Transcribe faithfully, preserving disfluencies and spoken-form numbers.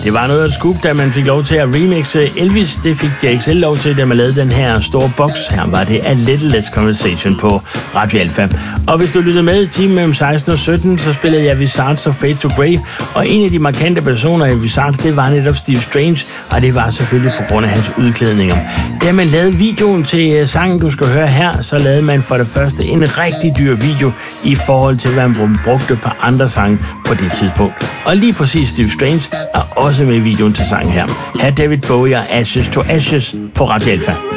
Det var noget af et scoop, da man fik lov til at remixe Elvis. Det fik J X L lov til, da man lavede den her store boks. Her var det A Little Less Conversation på Radio Alpha. Og hvis du lyttede med i timen mellem seksten og sytten, så spillede jeg Visage og Fade to Grey. Og en af de markante personer i Visage, det var netop Steve Strange. Og det var selvfølgelig på grund af hans udklædninger. Da man lavede videoen til sangen, du skal høre her, så lavede man for det første en rigtig dyr video i forhold til, hvad man brugte på andre sange på det tidspunkt. Og lige præcis Steve Strange er også med i videoen til sangen her. Her David Bowie og Ashes to Ashes på Radio Alpha.